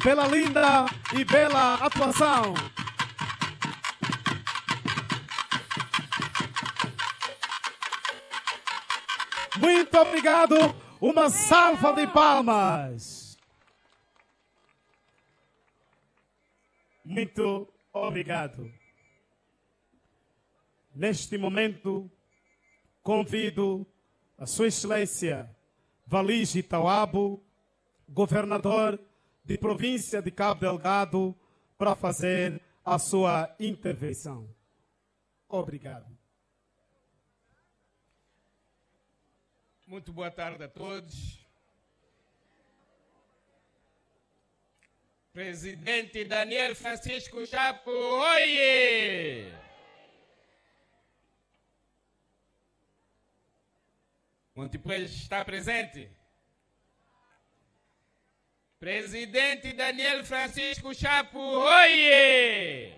pela linda e bela atuação. Muito obrigado. Uma salva de palmas. Muito obrigado. Neste momento, convido a Sua Excelência Waligi Tawabo, governador de província de Cabo Delgado, para fazer a sua intervenção. Obrigado. Muito boa tarde a todos. Presidente Daniel Francisco Chapo, oiê! Montepuez está presente? Presidente Daniel Francisco Chapo, oiê!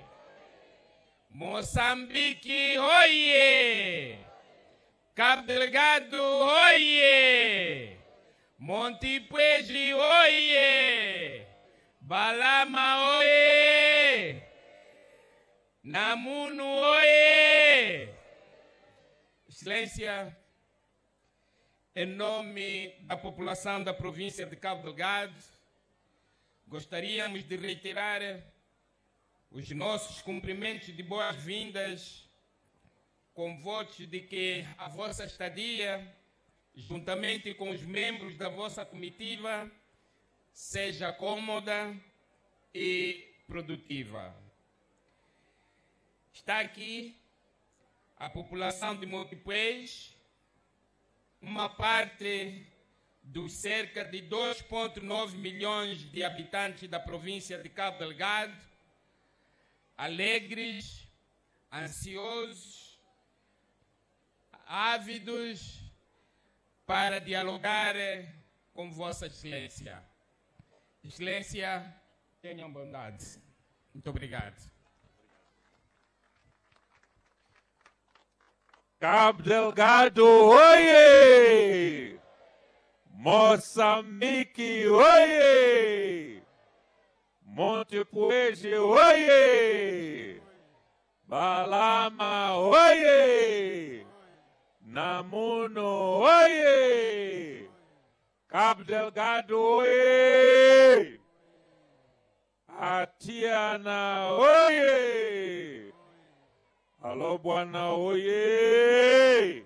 Moçambique, oiê! Cabo Delgado, oiê! Montepuez, oiê! Balama, oiê! Namuno, oiê! Excelência, em nome da população da província de Cabo Delgado, gostaríamos de reiterar os nossos cumprimentos de boas-vindas, com votos de que a vossa estadia, juntamente com os membros da vossa comitiva, seja cômoda e produtiva. Está aqui a população de Montepuez, uma parte dos cerca de 2,9 milhões de habitantes da província de Cabo Delgado, alegres, ansiosos, ávidos para dialogar com Vossa Excelência. Excelência, tenham bondade. Muito obrigado. Cabo Delgado, oiê! Moçambique, oiê! Montepuez, oiê! Balama, oiê! Namuno, oiê! Cabo Delgado, oiê! Atiana, oiê! Alô, Buana, oiê!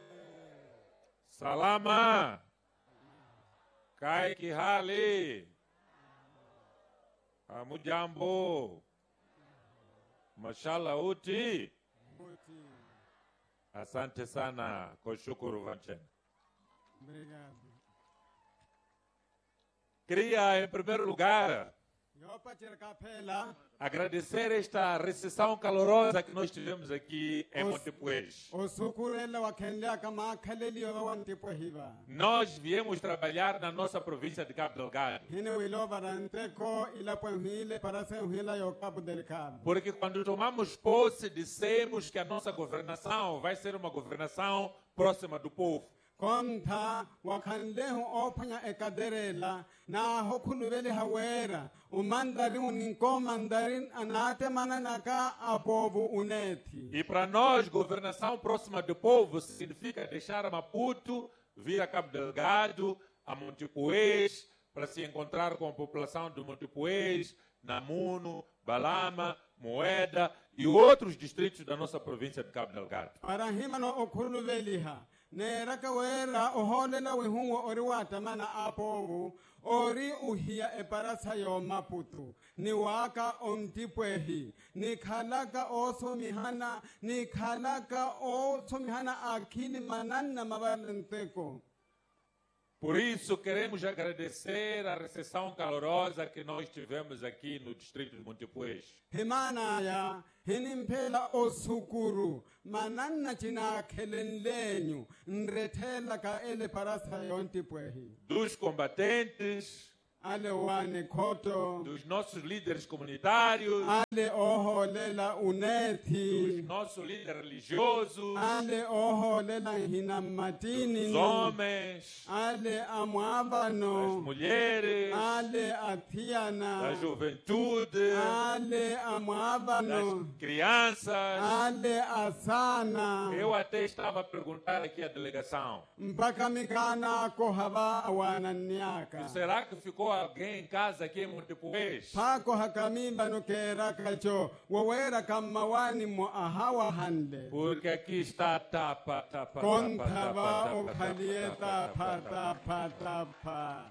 Salama! Kai Kihali! Amujambo! Mashallah uti! Asante sana, kushukuru Vanchen. Obrigado. Queria, em primeiro lugar, agradecer esta recepção calorosa que nós tivemos aqui em Montepuez. Nós viemos trabalhar na nossa província de Cabo Delgado. Porque quando tomamos posse, dissemos que a nossa governação vai ser uma governação próxima do povo. Konta wakandehu opanya ekaderela na hokulubele hawera umandarin ninko mandarin anate mananaka apovo uneti. E para nós, governação próxima do povo significa deixar Maputo, vir a Cabo Delgado, a Montepuez, para se encontrar com a população de Montepuez, Namuno, Balama, Moeda e outros distritos da nossa província de Cabo Delgado. Para himano okulubeliha. Neraka wera oholela wihungo oriwata mana apovu ori uhia eparasa yo Maputo ni waka ontipwehi ni khalaka osomihana ni khalaka osomihana akili manana mabalenteko. Por isso, queremos agradecer a recepção calorosa que nós tivemos aqui no distrito de Montepuez. Himanaya, hinimpela osukuru, manana china kelenlenyu, nretela ka ele parasa yontipuehi. Dos combatentes, ale wane khoto dos nossos líderes comunitários, ale oholela dos unethi nossos líderes religiosos, ale oholela hina matini dos homens, ale das amwabano mulheres, ale da athiana juventude, ale das amwabano crianças. ale asana Eu até estava a perguntar aqui à delegação, mpaka mikana ko hava awana nyaka será que ficou alguém em casa aqui em Montepuez? phako hakamimba no kera kacho wowera kamawani mo ahawa hande Porque aqui está tapa, tapa, tapa, konthava tapa, okhalieta tapa, tapa. phata phata pha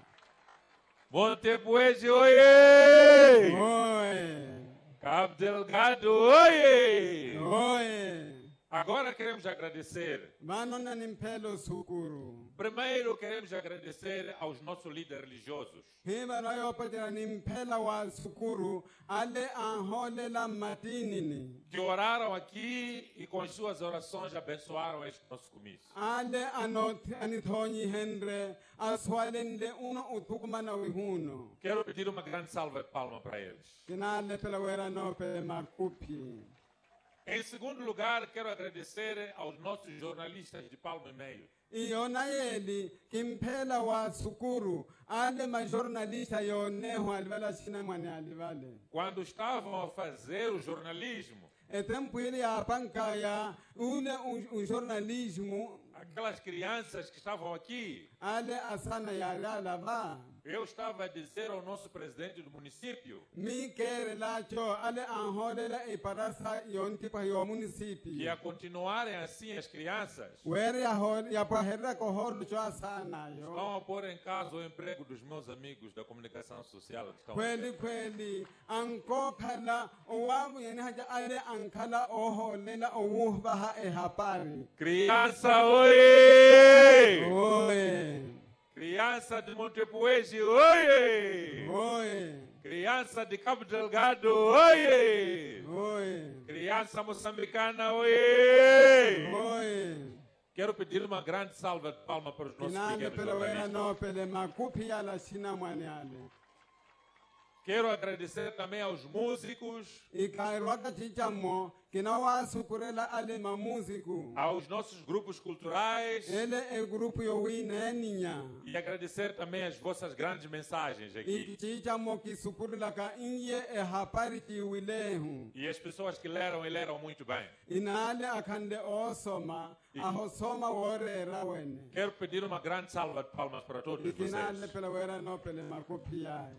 Montepuez, oiê! oi Cabo Delgado, oiê! oi Agora queremos agradecer. vanona nimphelo sukuru Primeiro queremos agradecer aos nossos líderes religiosos hiva rayopatira nimphela wa sukuru ale aholela matinini que oraram aqui e com as suas orações abençoaram este nosso comício. ale anithonyi henre aswalenle uno utukumana wihuno Quero pedir uma grande salva de palmas para eles. kinale pela wera no pe makupi Em segundo lugar, quero agradecer aos nossos jornalistas de Palma e Meio. iyona yeli kimphela wa sukuru ale majornalista yoneho alibala sina mwane alibale Quando estavam a fazer o jornalismo, etempwili apankaya ule jornalismo aquelas crianças que estavam aqui, ale asana yalala ba eu estava a dizer ao nosso presidente do município mi kere lacho ale anholela iparasa yontipa yo que município a continuarem assim as crianças were ya paherra ko hor cho asana yo vão a pôr em causa o emprego dos meus amigos da comunicação social que estão kweli kweli anko khala owabu yene haja ale ankhala oholela owuhba ehapari Criança, oi! oi Criança de Montepuez, oi! oi Criança de Cabo Delgado, oi! oi Criança moçambicana, oi! oi Quero pedir uma grande salva de palmas para os nossos kinale pequenos pela wera jornalistas. no pele makupi yala sina mwane ale Quero agradecer também aos músicos, ikairwaka chichamo kinawa sukurela ale mamusiku aos nossos grupos culturais ele e grupo yo wineninya e agradecer também as vossas grandes mensagens aqui. ichichamo kisukurela ka inye ehapari kiwilehu E as pessoas que leram e leram muito bem. inale akhande osoma ahosoma worera wene Quero pedir uma grande salva de palmas para todos ikinale vocês. pela wera no pele makupi yai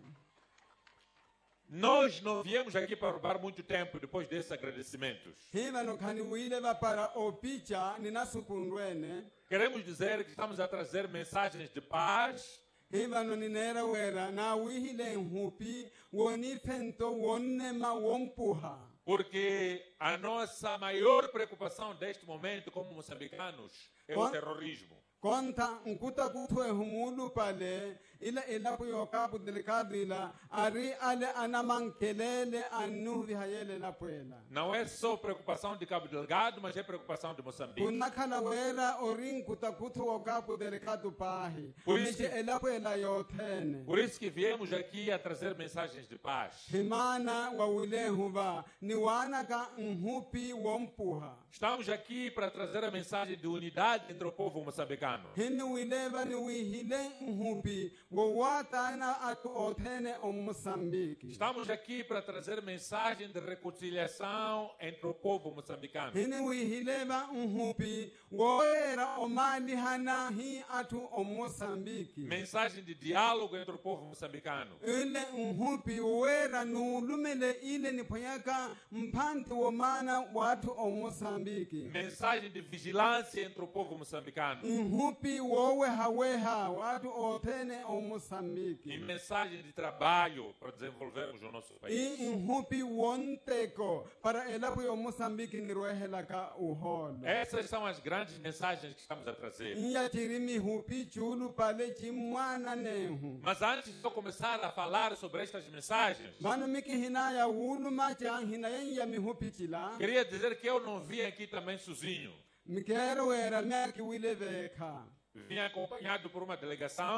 Nós não viemos aqui para roubar muito tempo depois desses agradecimentos. hiva no khani wile va para opicha ninasupundwene Queremos dizer que estamos a trazer mensagens de paz, hiva no ninera wera na wihile nhupi woni fento wonnema wompuha porque a nossa maior preocupação deste momento como moçambicanos é o terrorismo. konta nkuta kuthwe humulu pale ila puyo kapu delikadu ila ari ale anamankelele anuvi hayele la puela Não é só preocupação de Cabo Delgado, mas é preocupação de Moçambique. kunakhala wera orin kuta kuthwe kapu delikadu pahi Por isso niche ela puela yothene Por isso que viemos aqui a trazer mensagens de paz. himana wa wilehuva ni wana ka nhupi wompuha Estamos aqui para trazer a mensagem de unidade entre o povo moçambicano. hini wileva ni wihile nhupi wo wata na atu othene o Moçambique Estamos aqui para trazer mensagem de reconciliação entre o povo moçambicano. hini wihileva nhupi woera omali hana hi atu o Moçambique Mensagem de diálogo entre o povo moçambicano. ile nhupi wera nulumele ile niphonyaka mphanti womana watu o Moçambique Mensagem de vigilância entre o povo moçambicano. nhupi wowe haweha watu othene o Moçambique E mensagem de trabalho para desenvolvermos o nosso país. nhupi wonteko para elapo yo Moçambique nirwehelaka uholo Essas são as grandes mensagens que estamos a trazer. iya chirimi hupi chulu pale chimwana nehu Mas antes de eu começar a falar sobre estas mensagens, vanu miki hinaya wuluma cha hinaya mihupi chila queria dizer que eu não vim aqui também sozinho. mikero wera meki wileveka Vim acompanhado por uma delegação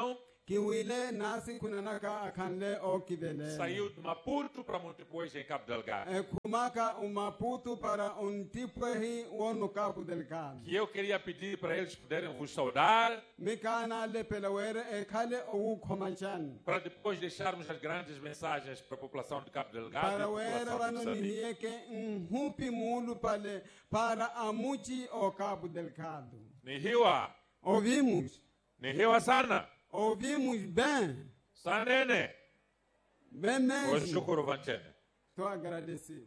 kiwile nasi kunanaka akanle o kivele. Saiu de Maputo para Montepuez, em Cabo Delgado. Kumaka Maputo para Montepuez no Cabo Delgado. E eu queria pedir para eles poderem vos saudar, Mikana le pelawere kale o komanchan. para depois deixarmos as grandes mensagens para a população de Cabo Delgado Para e a wera população de wano Moçambique. nieke humpi mulu pale para amuchi o Cabo Delgado. Nihiwa, Nihiwa sana, Ouvimos bem, sanene, bem mesmo. oshukuru vanchene. Estou agradecido.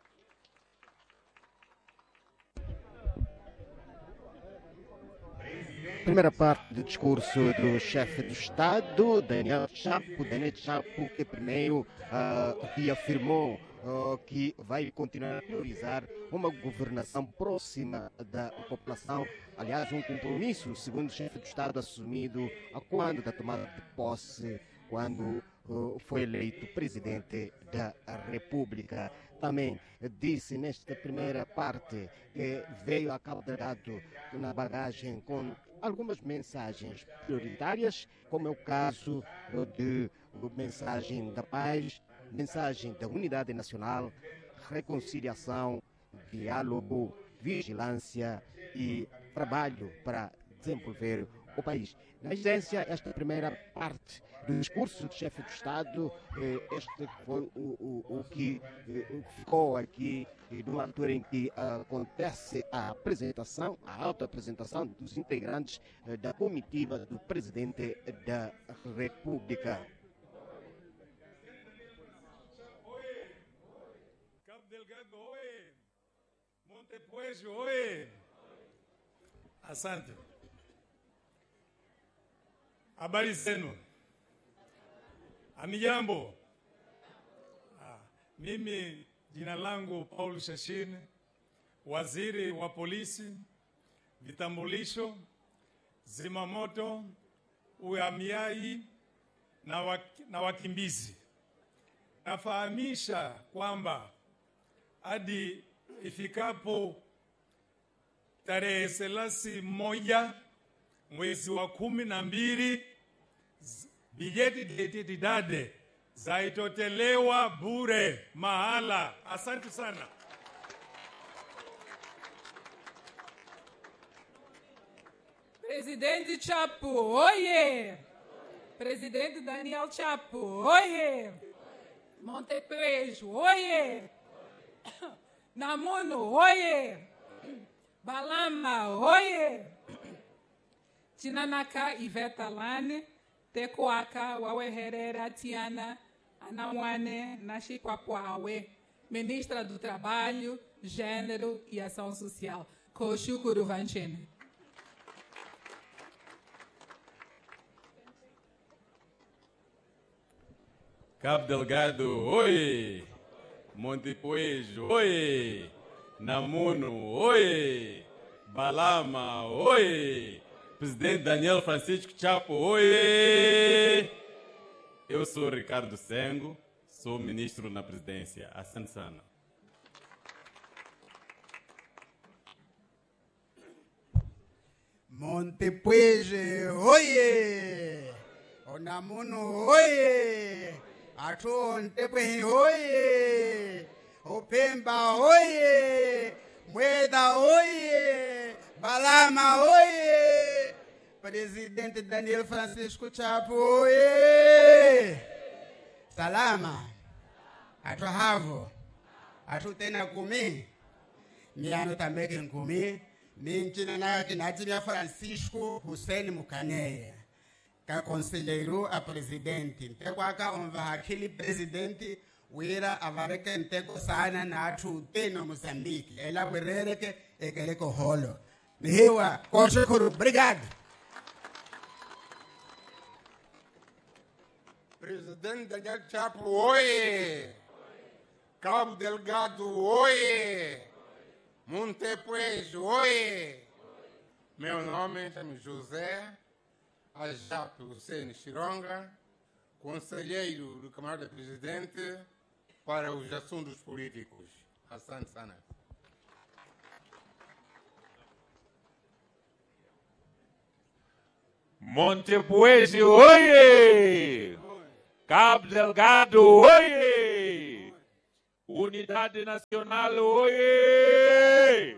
Primeira parte do discurso do chefe do Estado, Daniel Chapo, que primeiro reafirmou que vai continuar a priorizar uma governação próxima da população. Aliás, um compromisso, segundo o chefe do Estado, assumido a quando da tomada de posse, quando foi eleito presidente da República. Também disse nesta primeira parte que veio a Cabo Delgado na bagagem com algumas mensagens prioritárias, como é o caso de mensagem da paz, mensagem da unidade nacional, reconciliação, diálogo, vigilância e trabalho para desenvolver o país. Na essência, esta primeira parte do discurso do chefe do Estado, este foi o que ficou aqui numa altura em que acontece a apresentação, a autoapresentação dos integrantes da comitiva do presidente da República. Cabo Delgado, oi! Montepuez, oi! Asante. Habari zenu? Amijambo. Mimi jina langu Paul Shashini, waziri wa polisi, vitambulisho, zimamoto, uhamiaji na wakimbizi. Nafahamisha kwamba hadi ifikapo tarehe 31 mwezi wa 12 bijeti dade zaitotelewa bure mahala. Asante sana. Presidente Chapo, oye! Presidente Daniel Chapo, oye! Montepuez, oye! Namuno, oye! Balama, oye! Chinanaka Iveta Lane, Tekoaka Wawe Herrera Tiana, Anamwane Nashikwapuawe, Ministra do Trabalho, Gênero e Ação Social, Koshukuru Vanchene. Cabo Delgado, oi! Montepuez, oi! Namuno, oi! Balama, oi! Presidente Daniel Francisco Chapo, oi! Eu sou Ricardo Sengo, sou ministro na presidência. Asante sana. Montepuez, oye! Onamuno, oye! Ato Montepuez, oye! Opemba, oye! Mueda, oye! Balama, oye! Presidente Daniel Francisco Chapo, oye! Salama! Ato havo! Ato tena kumi! Miano também kumi! Minchina na kinatimia Francisco Hussein Mukaneye, ka conselheiro a presidente. Nteko aka onva aquele presidente wira avareke nteko sana na atu teno Moçambique. Ela werereke ekeleko holo. Nihiwa, koshukuru, obrigado. Presidente Daniel Chapo, oye! Cabo Delgado, oye! Montepuez, oi! Meu nome é José Ajape Hussein Chironga, conselheiro do Camarada Presidente para os assuntos políticos. Asante sana. Montepuez, oie! Cabo Delgado, oie! Unidade Nacional, oie!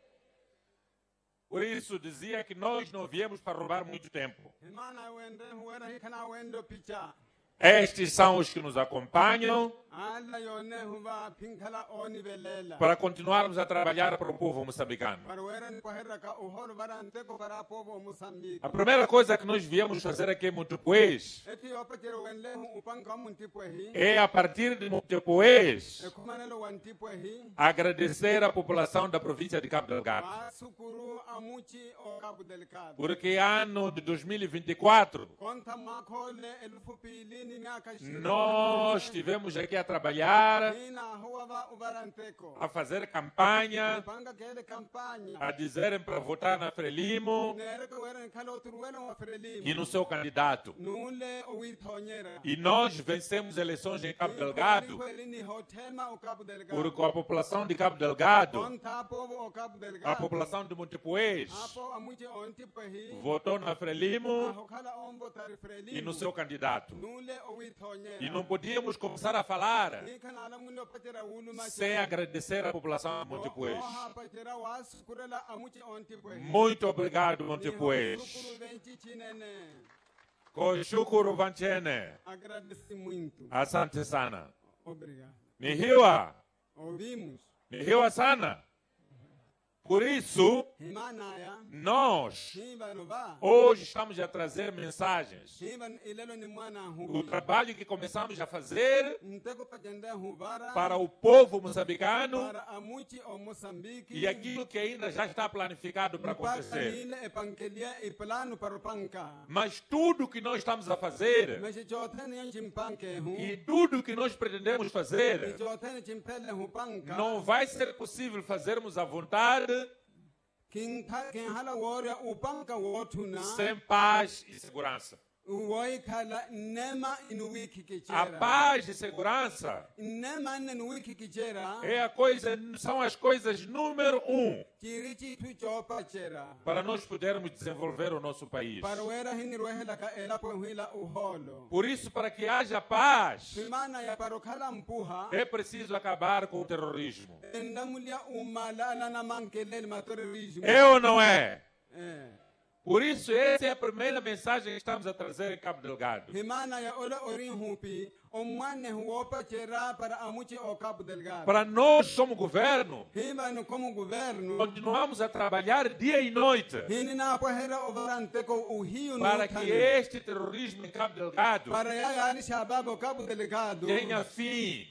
Por isso dizia que nós não viemos para roubar muito tempo. himana wende huwera hikana wendo picha Estes são os que nos acompanham ala yone huva pinkala oni belela para continuarmos a trabalhar para o povo moçambicano. para wera ni kwaherra ka uholo barante ko para povo Moçambique A primeira coisa que nós viemos fazer aqui em Montepuez eti opetero wende upanka muntipwehi é, a partir de Montepuez, ekumanelo wantipwehi agradecer à população da província de Cabo Delgado. asukuru amuchi o Cabo Delgado Porque ano de 2024, konta makole elfu pilini miaka 20 nós estivemos aqui a trabalhar, ina huwa ubaranteko a fazer campanha, panga kele kampanya a dizerem para votar na Frelimo nere ko wera kalo turwelo wa frelimo e no seu candidato. nule uithonyera E nós vencemos eleições em Cabo Delgado, Kwelini hotema o Cabo Delgado porque a população de Cabo Delgado, konta povo o Cabo Delgado a população de Montepuez, apo amuchi ontipwehi votou na Frelimo ahokala ombo tari frelimo e no seu candidato. nule uithonyera E não podíamos começar a falar ikana ala muno patera ulu sem agradecer à população de Montepuez. oha patera was kurela amuchi ontipwehi Muito obrigado, Montepuez. sukuru venti chinene Koshukuru Vanchene. agradeci muito Asante sana. obrigado Nihiwa. ouvimos Nihiwa sana. Por isso, himana ya nós himba luba hoje estamos a trazer mensagens. himba ilelo ni mwana O hubi trabalho que começamos a fazer nteko patenda hubara para o povo moçambicano para amuchi o Moçambique e aquilo que ainda já está planificado para acontecer. ile epankelia e plano para panka Mas tudo que nós estamos a fazer mas jotene yanchi mpanke hu e tudo que nós pretendemos fazer jotene chimpele hu panka não vai ser possível fazermos à vontade king hala warrior upanka wotuna sem paz e segurança. woi kala nema in wiki A kichera paz e segurança nema in wiki kichera são as coisas número 1 chirichi tu chopa chera para nós podermos desenvolver o nosso país. para wera hini rohela ka ela po hila uholo Por isso, para que haja paz, simana ya parokhala mpuha é preciso acabar com o terrorismo. endamulia umalala na mankelele materrorismo É ou não é? Por isso, essa é a primeira mensagem que estamos a trazer em Cabo Delgado. himana ya ola orin hupi omwane huopa chera para amuchi o Cabo Delgado Para nós, como governo, himano como governo continuamos a trabalhar dia e noite hini na po hera overante ko uhiu para que este terrorismo em Cabo Delgado para ya ali shabab o Cabo Delgado tenha fim,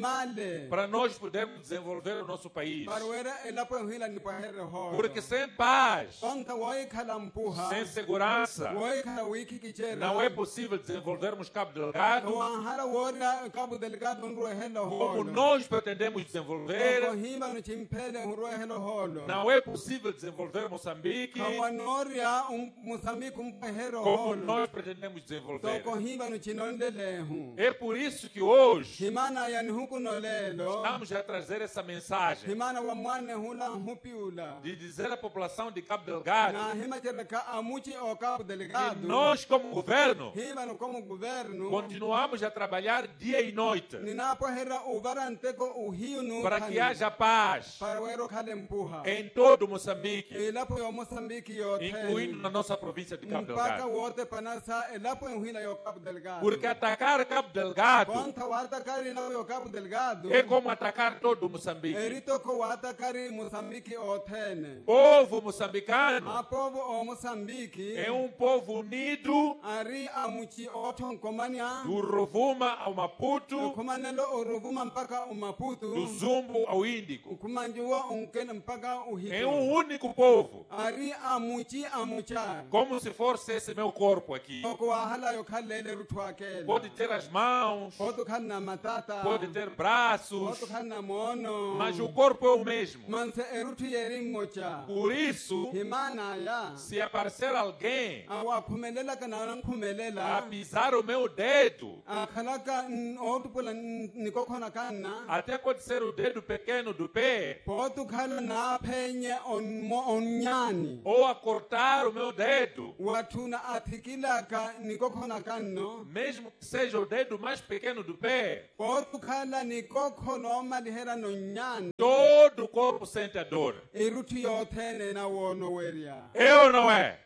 male para nós podermos desenvolver o nosso país. para wera ela po hila ni po hera ho Porque sem paz, onta woi kala mpuha sem segurança, woi kala wiki kichera não é possível desenvolvermos Cabo Delgado hala wora Cabo Delgado nro hela ho como nós pretendemos desenvolver. hima no chimpele nro hela ho Não é possível desenvolver Moçambique Kawanoria Moçambique hera como ho nós pretendemos desenvolver. toko hima no chinondele hu É por isso que hoje himana ya nhuku no lelo estamos a trazer essa mensagem himana wa mwane hula hupiula de dizer à população de Cabo Delgado na hima cheka amuchi o Cabo que Delgado nós, como governo, hima no como governo continuamos a trabalhar dia e noite ninapo hera uvarante ko uhiu no para que haja paz para wero kale mpuha em todo Moçambique, elapo yo Moçambique yo incluindo na nossa província de Cabo mpaka Delgado. wote panasa elapo yo hila yo Cabo Delgado Porque atacar Cabo Delgado konta wata kari na yo Cabo Delgado é como atacar todo Moçambique. erito ko wata kari Moçambique otene Povo moçambicano a povo o Moçambique é povo unido ari amuchi oton komania do Rovuma ao Maputo, kumanelo oruvuma mpaka umaputu do Zumbo ao Índico. kumanjiwa unkene mpaka uhito É único povo, ari amuchi amucha como se fosse esse meu corpo aqui. ko wahala yo khalele rutwakela Pode ter as mãos, Pode khana matata pode ter braços, pode khana mono mas o corpo é o mesmo. manse erutu yeri mocha Por isso, himana ya se aparecer alguém awa phumelela kana a phumelela pisar o meu dedo, akhala khalaka otupula nikokhona kana até pode ser o dedo pequeno do pé, potu khala na phenye onyani ou a cortar o meu dedo, wathuna athikilaka nikokhona kanno mesmo que seja o dedo mais pequeno do pé, potu khala nikokhono malihera nonyani todo o corpo sente a dor. iruthi yothene na wono weria É ou não é?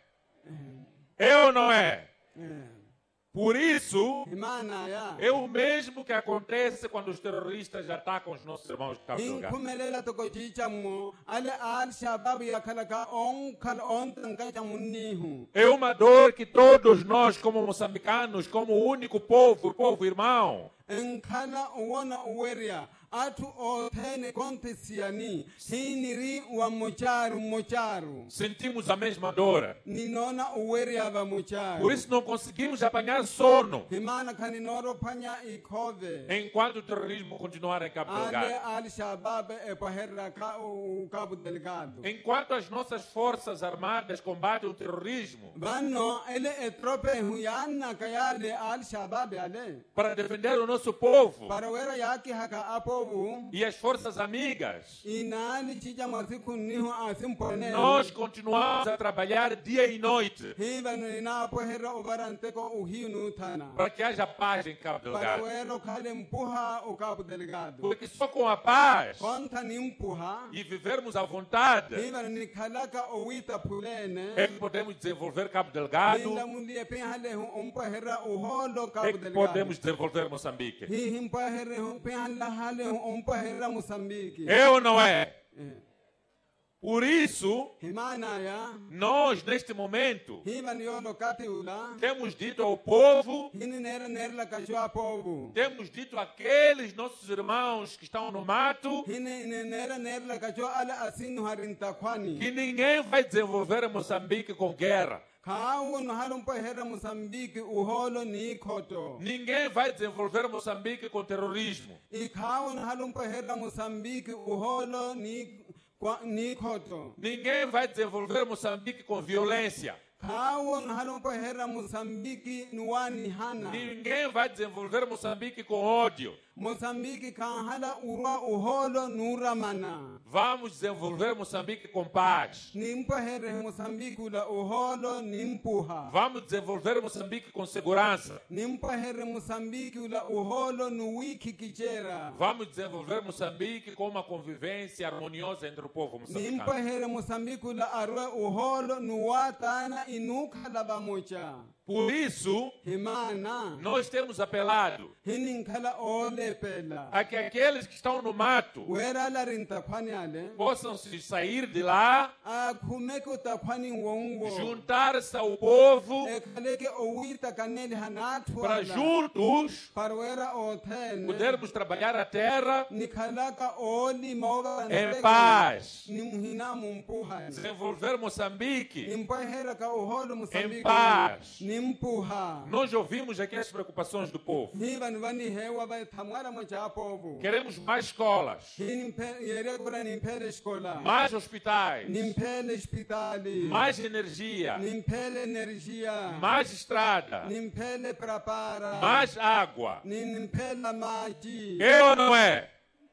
É ou não é? Por isso, imana ya é o mesmo que acontece quando os terroristas atacam os nossos irmãos de Cabo Delgado. inkhumelela tokochichamo ale al-shabab yakhalaka ontanka chamunihu É uma dor que todos nós, como moçambicanos, como único povo, o povo irmão, enkhala wona weria atu othene kontesiani hiniri wa mocharu sentimos a mesma dor. ninona uweria va Por mocharu isso não conseguimos apanhar sono himana kaninoro phanya ikhove enquanto o terrorismo continuar em Cabo ale Delgado. al-shabab epaherra Cabo Delgado Enquanto as nossas forças armadas combatem o terrorismo vanno ele etrope huyana kayale al-shabab ale para defender o nosso povo para wera yaki haka apovu e as forças amigas, inani chicha masiku niho asimpone nós continuamos a trabalhar dia e noite hiva nina poherra ubaranteko uhinu thana para que haja paz em Cabo para Delgado. wero khale mpuha o Cabo Delgado Porque só com a paz konta ni mpuha e vivermos à vontade hiva ni khalaka owita pulene é que podemos desenvolver Cabo Delgado, ila mulie penhale umpoherra uholo é Cabo que Delgado podemos desenvolver Moçambique. himpoherre penhala hale umpoherra Moçambique É ou não é? Por isso, himana ya nós neste momento hiva ni yono kati ula temos dito ao povo, hini nera kashwa povu temos dito àqueles nossos irmãos que estão no mato, hini nera kashwa ala asinu harinta kwani que ninguém vai desenvolver Moçambique com guerra. kawo no halum poherra Moçambique uholo ni khoto Ninguém vai desenvolver Moçambique com terrorismo. ikawo no halum poherra Moçambique uholo ni khoto Ninguém vai desenvolver Moçambique com violência. kawo no halum poherra Moçambique nuwani hana Ninguém vai desenvolver Moçambique com ódio. Moçambique kan hala urwa uholo nuramana Vamos desenvolver Moçambique com paz. nimpoherre Moçambique ula uholo nimpuha Vamos desenvolver Moçambique com segurança. nimpoherre Moçambique ula uholo nuwiki kichera Vamos desenvolver Moçambique com uma convivência harmoniosa entre o povo moçambicano. nimpoherre Moçambique ula arwe uholo nuwatana inukhala bamocha Por isso, himana nós temos apelado hininkhala olepela a que aqueles que estão no mato wera la rinta khwani ale possam se sair de lá, akhumeke utakhwani wongo juntar-se ao povo ekhaleke owita kaneli hanathu para juntos para wera othene podermos trabalhar a terra nikhalaka oli maoba em paz, nimhina mumpuha desenvolver Moçambique nimpoherra ka uholo Moçambique em paz. nimpuha Nós ouvimos aqui as preocupações do povo. hiva nivani hewa vai thamwara mocha povo Queremos mais escolas, yere kura nimphele escola mais hospitais, nimphele hospitali mais energia, nimphele energia mais estrada, nimphele prapara mais água. nimphela maji É ou não é?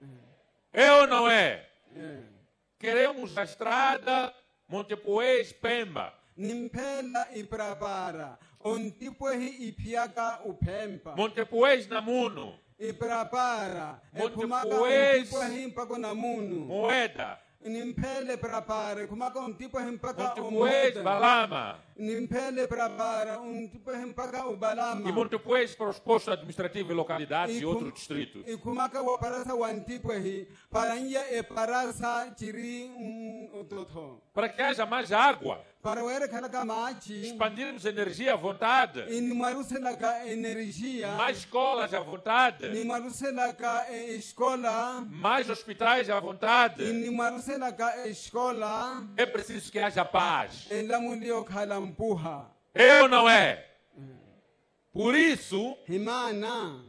É ou não é? Queremos a estrada Montepuez Pemba. nimphela iprapara ontipwehi iphiaka uphempa Montepuez Namuno. iprapara ekhumaka Montepuez. ontipwehi mpako namunu Moeda. nimphele prapara ekhumaka ontipwehi mpaka Montepuez umoda Balama. nimphele prapara ontipwehi mpaka E ubalama Montepuez para os postos administrativos e localidades e outros distritos. ikhumaka waparasa wantipwehi paranya eparasa chiri utotho Para que haja mais água. para were khalaka machi Expandirmos energia à vontade. inimaruselaka energia Mais escolas à vontade. inimaruselaka escola Mais hospitais à vontade. inimaruselaka escola É preciso que haja paz. elamulio khala mpuha É ou não é? Por isso, himana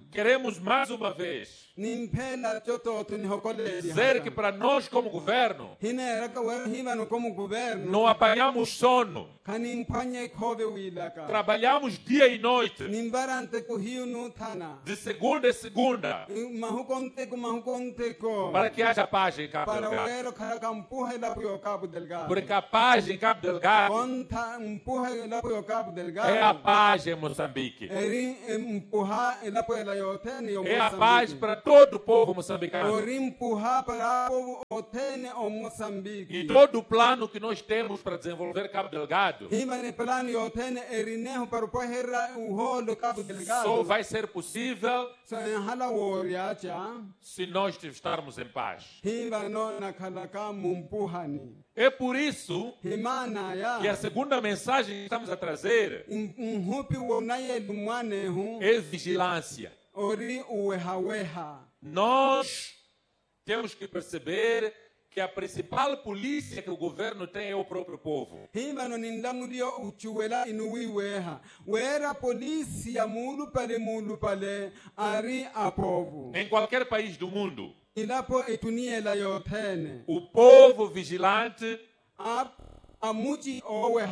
queremos mais uma vez nimphela tsototo nihokoleli dizer que para nós como governo hineraka wera hivano como governo não apanhamos sono, kanimphanye khove wilaka trabalhamos dia e noite, nimbarante kuhiu no thana de segunda a segunda, mahukonte ko para que haja paz em Cabo para Delgado. wero khara mpuhe la puyo Cabo Delgado Porque a paz em Cabo Delgado konta mpuhe la puyo Cabo Delgado é a paz em Moçambique. eri mpuha la puyo la yotene yo É a paz para todo o povo moçambicano. ori mpuha para povo otene o Moçambique E todo o plano que nós temos para desenvolver Cabo Delgado himane plano yotene eri neho para pohera o rolo Cabo Delgado só vai ser possível so hala woriacha se nós estarmos em paz. hivano na khalaka mumpuhani É por isso himana que a ya segunda mensagem que estamos a trazer mhupi wonaye lumwane hu é vigilância. ori uweha Nós temos que perceber que a principal polícia que o governo tem é o próprio povo. himano nindamudio uchuwela inuwiweha wera polisi ya mulu pale ari apovu Em qualquer país do mundo, ilapo etuniela yothene o povo vigilante amuchi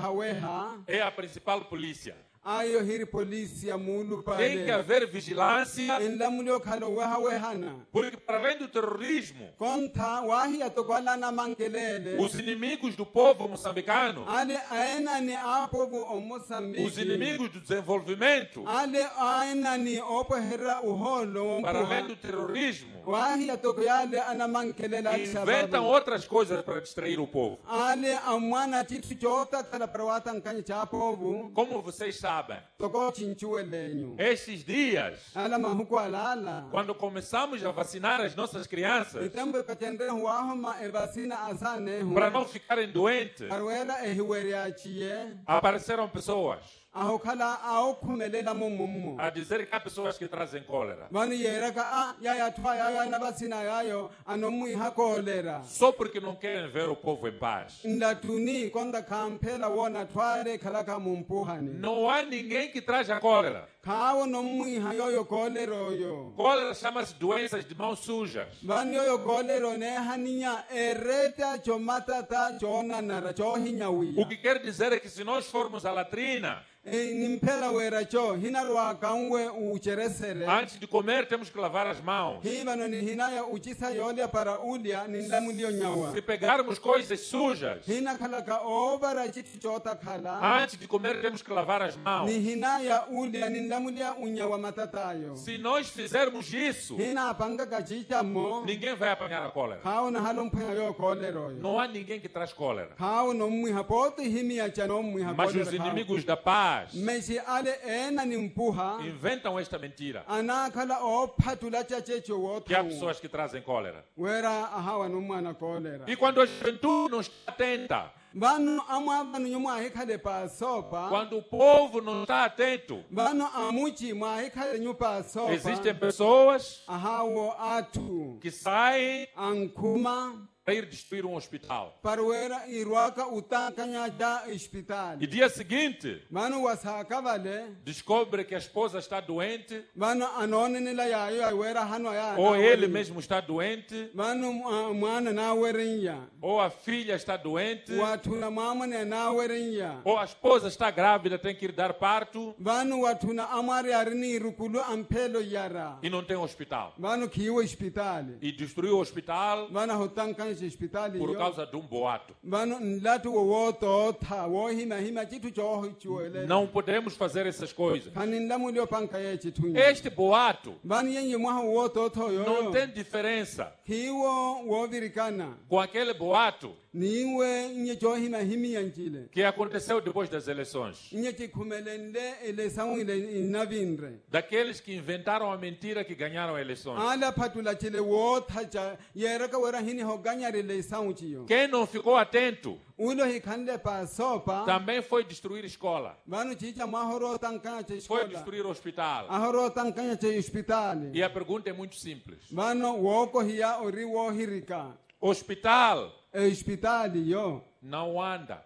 oweha é a principal polícia. ayo hiri polisi ya mulu Tem que pale haver vigilância, indamudio khalo wehana porque para além do terrorismo, konta wahi atokwalana mankelele os inimigos do povo moçambicano, ale aena ni apovu o os Moçambique inimigos do desenvolvimento, ale aena ni opohera uholo para além do terrorismo, wahi atokoyale ana mankelela inventam outras coisas para distrair o povo. ale amwana chitu chota tala prawata nkanye cha povu Como vocês sabem, toko chinchuelenyu estes dias, ala mahuko alala quando começamos a vacinar as nossas crianças, itambe katendre huahoma evasina asane para não ficarem doentes, arwela ehiweriachie apareceram pessoas ahokhala aokhumelela mumumu a dizer que há pessoas que trazem cólera. vani yeraka yaya thwa yaya na vasina yayo anomwiha kolera Só porque não querem ver o povo em paz. ndatuni konda khamphela wona thwale khalaka mumpuhani Não há ninguém que traz a cólera. khawo nomwiha yoyo koleroyo Cólera chama-se doenças de mãos sujas. vani yoyo kolero ne haninya ereta chomatata chonanara O chohinyawiya que quer dizer é que se nós formos à latrina, nimphela wera cho hinarwa kanwe ucheresere antes de comer temos que lavar as mãos. hivano ni hinaya uchisa yolya para ulya nindamulyo nyawa Se pegarmos coisas sujas, hina khalaka ovara chitu chota khala antes de comer temos que lavar as mãos. ni hinaya ulya nindamulya unyawa matatayo Se nós fizermos isso, hina apanga kachichamo ninguém vai apanhar a cólera. khawo na halomphaya yo koleroyo Não há ninguém que traz cólera. khawo nomwiha poti himiya cha nomwiha Mas os inimigos da paz meshi ale ena nimpuha inventam esta mentira, ana khala ophatula cha checho que há wotha pessoas que trazem cólera. wera ahawa nomwana kolera E quando a juventude não está atenta, vanu amwa vanu nyumwa hikhale pa sopa quando o povo não está atento, vanu amuchi mwa hikhale nyupa sopa existem pessoas ahawo atu que saem ankhuma para ir destruir um hospital. parwera irwaka utankanya da hospital E dia seguinte, vanu wasaka vale descobre que a esposa está doente, vanu anonenela yayo wera hanwa ya ou ele mesmo está doente, vanu mwana na werinya ou a filha está doente, watuna mama ne na werinya ou a esposa está grávida, tem que ir dar parto vanu watuna amari arini rukulu ampelo yara e não tem hospital. vanu kiwo hospital E destruiu o hospital vana hotankanya hospital por yo causa de um boato. vanu nlatu woto tha wo hima chitu choho chuele Não podemos fazer essas coisas. kaninlamulyo panka ye chitunya Este boato vanu yenye mwa woto tho yo não tem diferença kiwo wo virikana com aquele boato niwe nye cho himi yanchile que aconteceu depois das eleições. nye chikhumelende ele sawile inavinre Daqueles que inventaram a mentira que ganharam eleições. ala phatula chile wo thacha yeraka wera hini hoganyare le sawchiyo Quem não ficou atento ulo hikhanle pa sopa também foi destruir escola, vanu chicha mahoro tankanya che foi escola destruir hospital. ahoro tankanya che hospital E a pergunta é muito simples. vanu woko hiya ori wo hirika Hospital hospital yo não anda.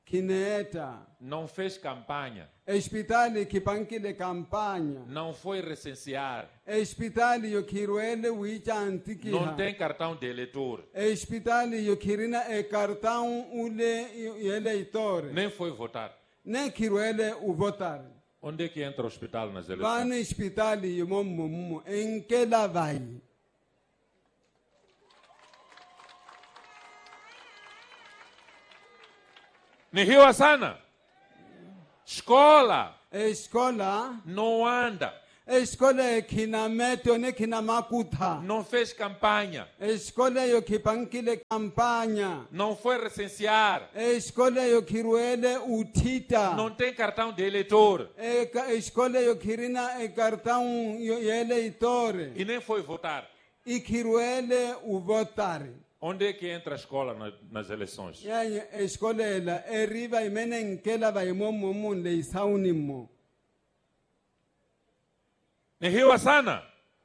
kineta não fez campanha, hospitali kipankile kampanya não foi recensear, hospitali yo kirwele wicha não antikiha tem cartão de eleitor, hospitali yo kirina e kartão ule eleitor nem foi votar. ne kirwele u votar Onde é que entra o hospital nas eleições? vana hospitali yo momumu enkela vai Ni hiyo sana. Escola escola não anda, escola kina meto ne kina makuta não fez campanha, escola yo kipankile kampanya não foi recensear, escola yo kirwele utita não tem cartão de eleitor escola yo kirina e cartão yo eleitor e nem foi votar. e kirwele u votar Onde é que entra a escola nas eleições? yanye escola ela eriva imene nkela ba imomumu le isaunimo Ni hiyo sana.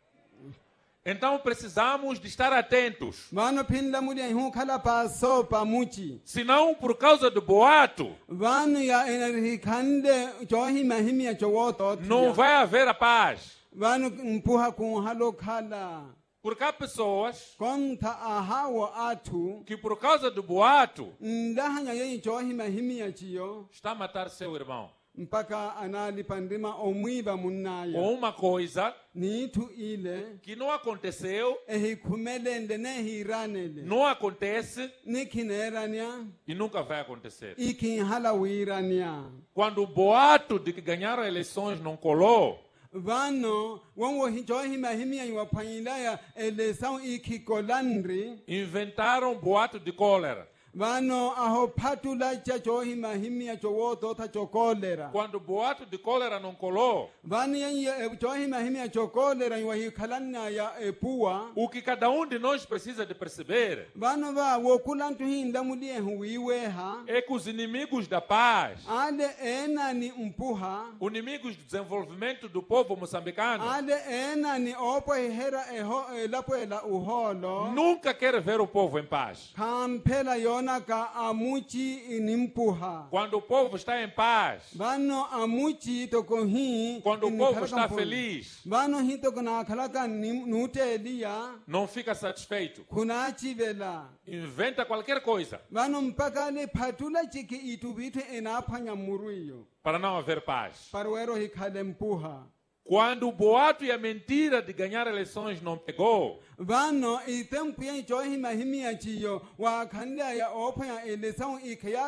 Então precisamos de estar atentos. vano pinda muli hu khala paso pamuchi Senão, por causa do boato, vanu ya enerhikande johi mahimia chowoto não vai haver a paz. vanu mpuha ku halo khala Porque há pessoas konta ahawo atu que, por causa do boato, ndahanya yei johi mahimia chiyo está a matar seu irmão. mpaka analipandima omwiba munaya Ou uma coisa nitu ile que não aconteceu, ehikumelende nehiranele não acontece nikinerania e nunca vai acontecer. ikinhala wirania Quando o boato de que ganharam eleições não colou, vano wanwo johi mahimia iwapanyilaya elesau ikikolandri inventaram boato de cólera. vano aho patula cha johi mahimia chowotota chokolera Quando o boato de cólera não colou, vani yenye johi mahimia chokolera iwahikalanna ya epua o que cada um de nós precisa de perceber vano va wokulantu hinda mulie huiweha é que os inimigos da paz, ale ena ni mpuha os inimigos do desenvolvimento do povo moçambicano, ale ena ni opo hera eho lapo ela uholo nunca quer ver o povo em paz. kampela yona ka amuchi inimpuha Quando o povo está em paz, vano amuchi tokohi quando o povo está feliz, vano hito kuna khalaka nutelia não fica satisfeito. kunachi vela Inventa qualquer coisa vano mpaka le phatula chiki itubitu enaphanya muruyo para não haver paz. parwero hikhale mpuha Quando o boato e a mentira de ganhar eleições não pegou, vano itempu ya johi mahimia chiyo wa khanda ya ophanya elesau ikhya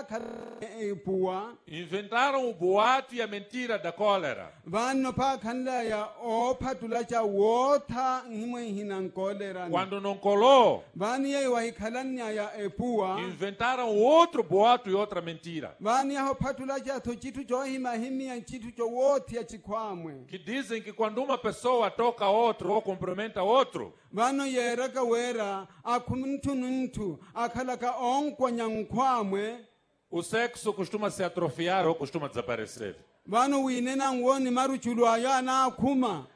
pua inventaram o boato e a mentira da cólera. vano pa khanda ya ophatula cha wotha himwe hinankolera Quando não colou, vani ya wahikhalanya ya epua inventaram outro boato e outra mentira. vani ya ophatula cha to chitu johi mahimia chitu cho wothi ya chikhwamwe Que dizem que quando uma pessoa toca a outro ou cumprimenta outro, vano yeraka wera akhumnthununtu akhalaka onkonya nkhwamwe o sexo costuma se atrofiar ou costuma desaparecer. vano winena ngwoni maruchulu ayo anakhuma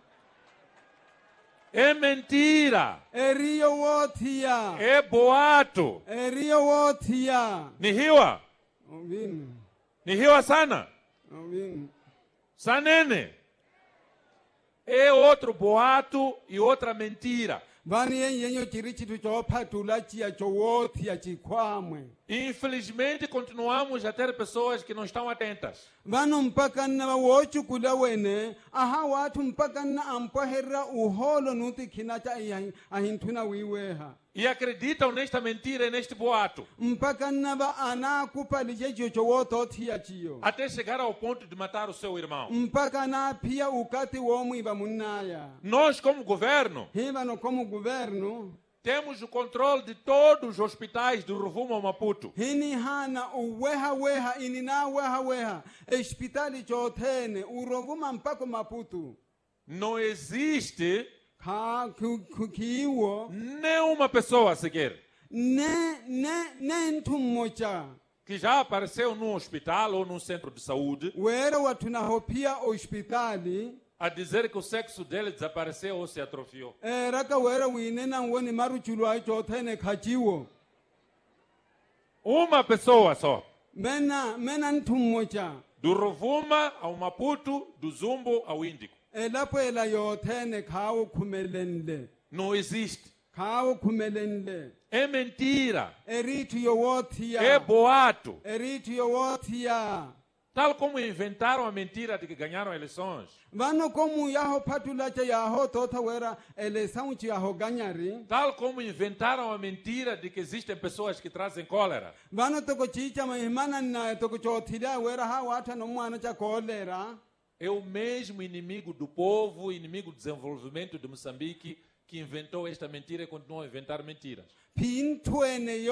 É mentira, eriyo wothia é boato. eriyo wothia Ni hiwa, ovini ni hiwa sana, ovini sanene. É outro boato e outra mentira. vani yenyenyo chiri chitu chophatula chiya chowothia chikhwamwe Infelizmente, continuamos a ter pessoas que não estão atentas. vano mpaka na wochukula wene aha wathu mpaka na ampoherra uholo nutikhina cha ahinthuna wiweha E acreditam nesta mentira e neste boato. mpaka na va anakupali checho chowothothiya chiyo Até chegar ao ponto de matar o seu irmão. mpaka na phiya ukati womwiva munnaya Nós, como governo, hi vano como governo temos o controle de todos os hospitais do Ruvumo ao Maputo. hini hana uweha inina weha hospitali chothene urovuma mpako Maputo Não existe khiwo nenhuma pessoa sequer ne nthumocha que já apareceu num hospital ou num centro de saúde wera wathuna hopia hospitali a dizer que o sexo dele desapareceu ou se atrofiou. raka wera winena ngoni maruchulu ayo chothene khachiwo Uma pessoa só. mena nthummocha Do Rovuma ao Maputo, do Zumbo ao Índico. lapho ela yothene khawo khumelenle Não existe. khawo khumelenle É mentira. erithi yowothia É boato. erithi yowothia Tal como inventaram a mentira de que ganharam eleições. vano komu yaho phatulacha yaho tota wera eleção yaho ganyari Tal como inventaram a mentira de que existem pessoas que trazem cólera. vano toko chicha mahimana na toko chothila wera ha watha no mwana cha kolera É o mesmo inimigo do povo, inimigo do desenvolvimento de Moçambique, que inventou esta mentira e continua a inventar mentiras. phintwene